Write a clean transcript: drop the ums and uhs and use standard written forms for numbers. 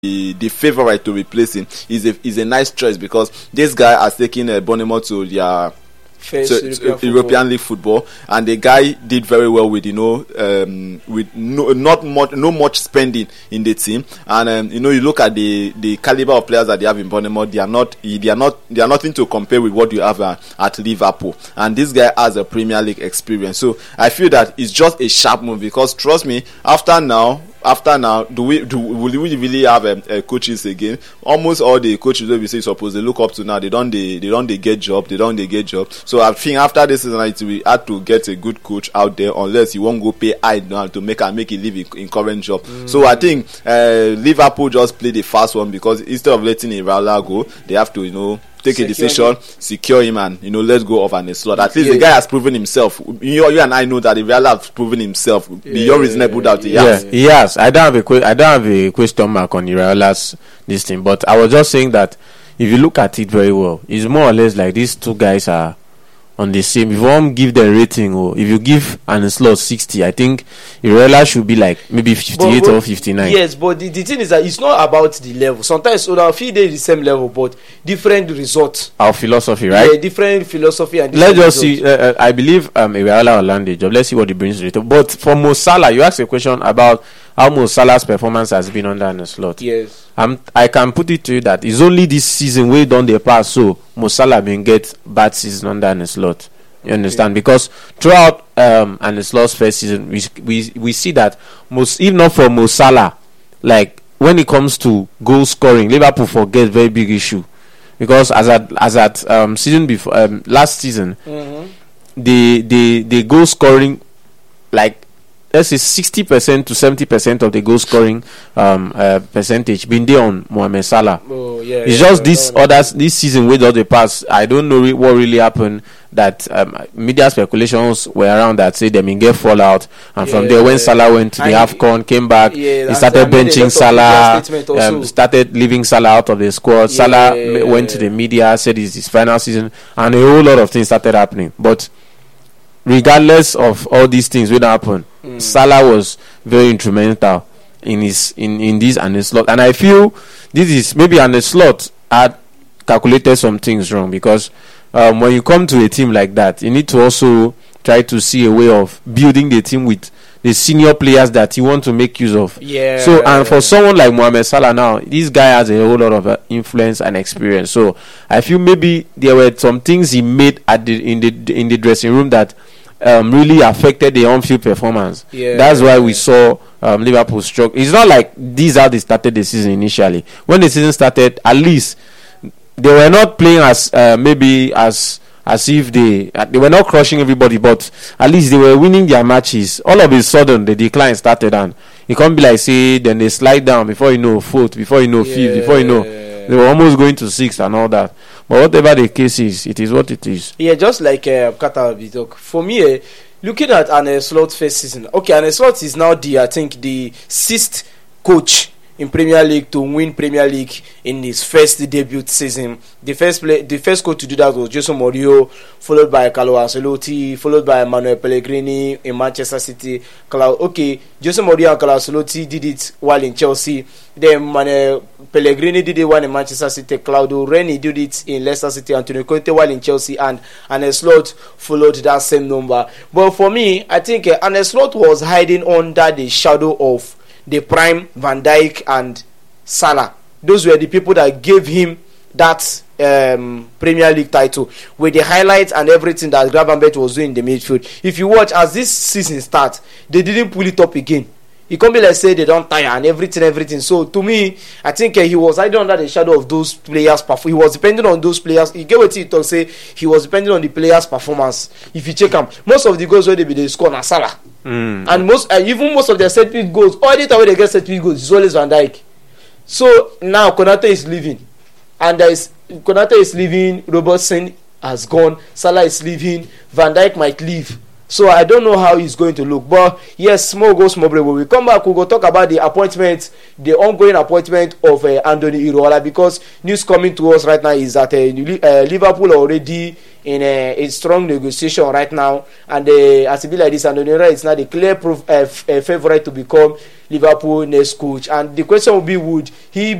the favorite to replace him is a nice choice, because this guy has taken Bournemouth to their European League football, and the guy did very well with with no much spending in the team. And you look at the caliber of players that they have in Bournemouth, they are nothing to compare with what you have at Liverpool. And this guy has a Premier League experience, so I feel that it's just a sharp move, because trust me, after now, will we really have coaches again? Almost all the coaches that we say supposed to look up to now, they don't get job. So I think after this season, we had to get a good coach out there, unless you won't go pay high now to make it live in current job. So I think Liverpool just played the fast one, because instead of letting Iraola go, they have to take a decision, secure him, and let go of Arne Slot. At least the guy has proven himself. You and I know that Iraola has proven himself beyond reasonable doubt. He has. I don't have a question mark on Iraola's this thing, but I was just saying that if you look at it very well, it's more or less like these two guys are on the same. If you want to give the rating, or if you give Arne Slot 60, I think Iraola should be like maybe 58 or 59. Yes, but the thing is that it's not about the level. Sometimes I feel they're the same level, but different results. Our philosophy, right? Yeah, different philosophy. And let's just see. I believe Iraola will land the job. Let's see what he brings to it. But for Mo Salah, you asked a question about how Mo Salah's performance has been under Arne Slot. Yes. I can put it to you that it's only this season we done the pass, so Mo Salah been get bad season under Arne Slot. You understand? Because throughout Arne Slot's first season, we see that if not for Mo Salah, like when it comes to goal scoring, Liverpool forget very big issue. Because as at season before last season, the goal scoring, like let's say 60% to 70% of the goal scoring percentage been there on Mohamed Salah. It's just this season with all the pass. I don't know what really happened. That media speculations were around that say they may get fallout, and from there when Salah went to the AFCON, came back, he started benching Salah, started leaving Salah out of the squad. Salah went to the media, said it's his final season, and a whole lot of things started happening. But regardless of all these things that happened, Salah was very instrumental in this Arne Slot, and I feel this is maybe Arne Slot had calculated some things wrong, because when you come to a team like that, you need to also try to see a way of building the team with the senior players that you want to make use of. So, and for someone like Mohamed Salah now, this guy has a whole lot of influence and experience. So I feel maybe there were some things he made in the dressing room that really affected the on-field performance. That's why we saw Liverpool struggle. It's not like these are they started the season initially. When the season started, at least they were not playing as if they were not crushing everybody, but at least they were winning their matches. All of a sudden, the decline started, and it can't be like say then they slide down before you know fourth, before you know fifth, before you know they were almost going to sixth and all that. But whatever the case is, it is what it is. Yeah, just like Kata Bitok. For me, looking at Arne Slot's first season, Arne Slot is now the sixth coach in Premier League to win Premier League in his first debut season. The first coach to do that was Jose Mourinho, followed by Carlo Ancelotti, followed by Manuel Pellegrini in Manchester City. Jose Mourinho and Carlo Ancelotti did it while in Chelsea. Then Manuel Pellegrini did it while in Manchester City. Claudio Reni did it in Leicester City. Antonio Conte while in Chelsea, and Arne Slot followed that same number. But for me, I think Arne Slot was hiding under the shadow of the prime Van Dijk and Salah. Those were the people that gave him that Premier League title, with the highlights and everything that Gravenberch was doing in the midfield. If you watch, as this season starts, they didn't pull it up again. It can't be like say they don't tire and everything. So to me, I think he was hiding under the shadow of those players. He was depending on those players. He gave what he talk say he was depending on the players' performance. If you check them, most of the goals where they score na Salah. And most of their set piece goals, all the time when they get set piece goals, it's always Van Dijk. So now Konate is leaving, and Konate is leaving. Robertson has gone. Salah is leaving. Van Dijk might leave. So I don't know how it's going to look. But yes, small go small break. When we come back, we'll go talk about the ongoing appointment of Anthony Iraola, because news coming to us right now is that Liverpool already in a strong negotiation right now, and as it be like this, Anthony Iraola is now the clear favorite to become Liverpool next coach. And the question will be, would he